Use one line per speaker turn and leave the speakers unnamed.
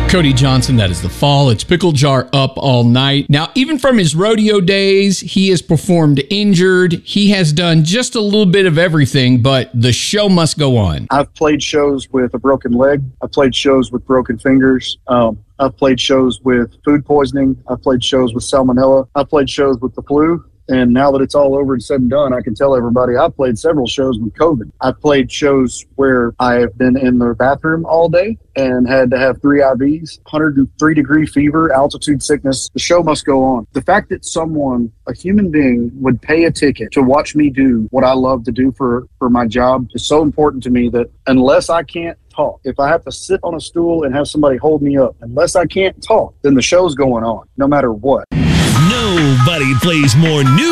Cody Johnson, that is The Fall. It's Pickle Jar Up All Night. Now, even from his rodeo days, he has performed injured. He has done just a little bit of everything, but the show must go on.
I've played shows with a broken leg. I've played shows with broken fingers. I've played shows with food poisoning. I've played shows with salmonella. I've played shows with the flu. And now that it's all over and said and done, I can tell everybody I've played several shows with COVID. I've played shows where I have been in the bathroom all day and had to have 3 IVs, 103-degree fever, altitude sickness. The show must go on. The fact that someone, a human being, would pay a ticket to watch me do what I love to do for my job is so important to me that unless I can't talk, if I have to sit on a stool and have somebody hold me up, unless I can't talk, then the show's going on, no matter what.
Nobody plays more new